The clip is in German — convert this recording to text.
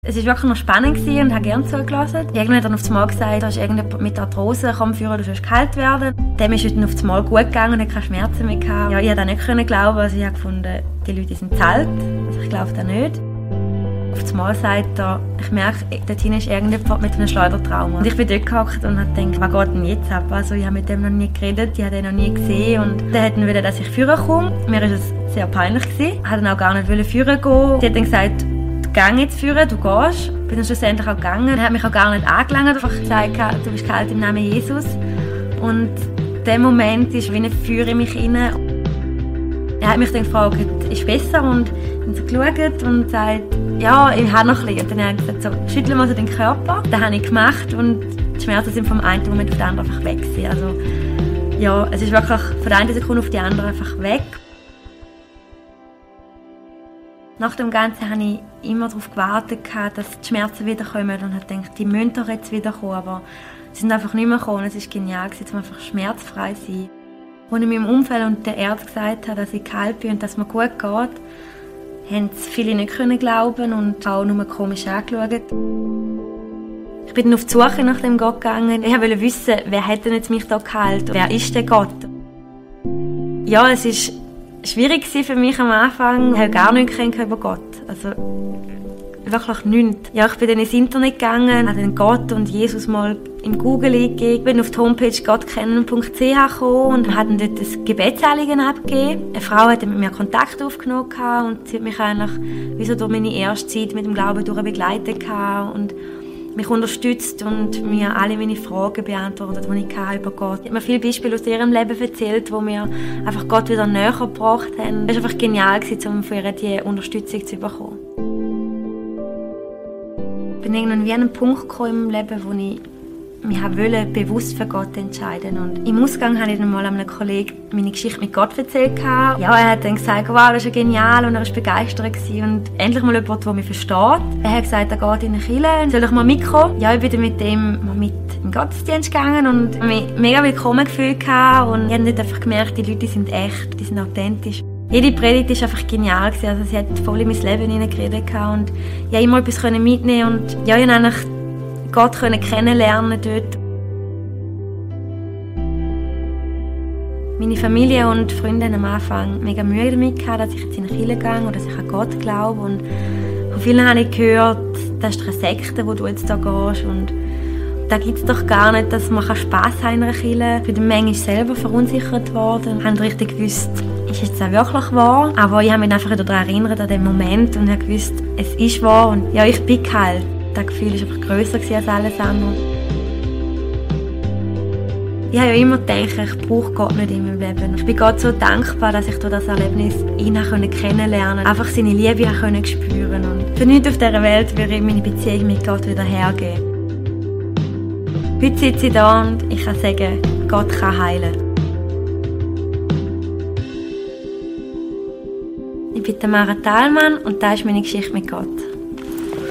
Es war wirklich noch spannend und habe gerne zugelassen. Irgendwann hat er auf einmal gesagt, da ist irgendjemand mit Arthrose, komm führen, du sollst kalt werden. Dem ist es dann auf einmal gut gegangen und hat keine Schmerzen mehr gehabt. Ja, ich konnte das nicht glauben, also ich habe gefunden, die Leute sind zahlt. Also ich glaube das nicht. Auf einmal sagt er, ich merke, dort hinten ist irgendjemand mit einem Schleudertrauma. Und ich bin dort gehockt und habe gedacht, was geht denn jetzt ab? Also ich habe mit dem noch nie geredet, ich habe ihn noch nie gesehen. Und dann wollten wir, dass ich führen komme. Mir war es sehr peinlich. Ich wollte dann auch gar nicht führen gehen. Sie hat dann gesagt, geh jetzt führen, du gehst. Ich bin dann schlussendlich auch gegangen. Er hat mich auch gar nicht angelangt, einfach gesagt, du bist kalt im Namen Jesus. Und dieser Moment ist wie eine Feuer in mich hinein. Er hat mich dann gefragt, ist es besser? Und dann so geschaut und gesagt, ja, ich habe noch ein bisschen. Und dann hat er gesagt, so, schüttle mal so den Körper. Das habe ich gemacht und die Schmerzen sind vom einen Moment auf den anderen einfach weg gewesen. Also, ja, es ist wirklich von der einen Sekunde auf die andere einfach weg. Nach dem Ganzen habe ich immer darauf gewartet, dass die Schmerzen wiederkommen und habe gedacht, die müssen doch jetzt wiederkommen, aber sie sind einfach nicht mehr gekommen. Es war genial, um einfach schmerzfrei zu sein. Als ich meinem Umfeld und den Ärzten gesagt habe, dass ich kalt bin und dass es mir gut geht, haben es viele nicht glauben und auch nur komisch angeschaut. Ich bin dann auf die Suche nach dem Gott gegangen. Ich wollte wissen, wer hat denn jetzt mich da gehalten? Wer ist der Gott? Ja, es war schwierig für mich am Anfang. Ich habe gar nichts über Gott. Also, wirklich nichts. Ja, ich bin dann ins Internet gegangen, habe dann Gott und Jesus mal im Google eingegeben. Ich bin auf die Homepage gottkennen.ch gekommen und habe dann dort ein Gebetsanliegen abgegeben. Eine Frau hat mit mir Kontakt aufgenommen und sie hat mich eigentlich wie so durch meine erste Zeit mit dem Glauben durch begleitet und mich unterstützt und mir alle meine Fragen beantwortet, die ich hatte über Gott. Sie hat mir viele Beispiele aus ihrem Leben erzählt, wo mir einfach Gott wieder näher gebracht haben. Es war einfach genial, um von ihr diese Unterstützung zu bekommen. Ich bin irgendwann wie an einen Punkt gekommen im Leben, wo ich mich bewusst für Gott entscheiden wollte. Und im Ausgang habe ich dann mal einem Kollegen meine Geschichte mit Gott erzählt. Ja, er hat dann gesagt, wow, das ist ja genial und er war begeistert und endlich mal jemand, der mich versteht. Er hat gesagt, er geht in eine Kirche, soll ich mal mitkommen? Ja, ich bin dann mit dem mal mit in den Gottesdienst gegangen und mich mega willkommen gefühlt und ich habe dort einfach gemerkt, die Leute sind echt, die sind authentisch. Jede Predigt war einfach genial, also sie hat voll in mein Leben hineingeredet und ich konnte immer etwas mitnehmen und ja, ich konnte Gott kennenlernen dort. Meine Familie und Freunde haben am Anfang mega Mühe damit gehabt, dass ich jetzt in die Kirche gehe oder dass ich an Gott glaube. Und von vielen habe ich gehört, das ist eine Sekte, wo du jetzt da gehst. Und da gibt es doch gar nicht, dass man Spass haben in einer Kirche. Ich bin dann manchmal selber verunsichert worden. Ich habe richtig gewusst, ist jetzt auch wirklich wahr? Aber ich habe mich einfach wieder daran erinnert, an den Moment und habe gewusst, es ist wahr und ja, ich bin geheilt. Das Gefühl war einfach grösser als alles andere. Ich habe ja immer gedacht, ich brauche Gott nicht in meinem Leben. Ich bin Gott so dankbar, dass ich durch das Erlebnis ihn kennenlernen konnte, einfach seine Liebe spüren konnte. Und für nichts auf dieser Welt würde ich meine Beziehung mit Gott wieder hergeben. Heute sitze ich da und ich kann sagen, Gott kann heilen. Ich bin Tamara Thalmann und das ist meine Geschichte mit Gott.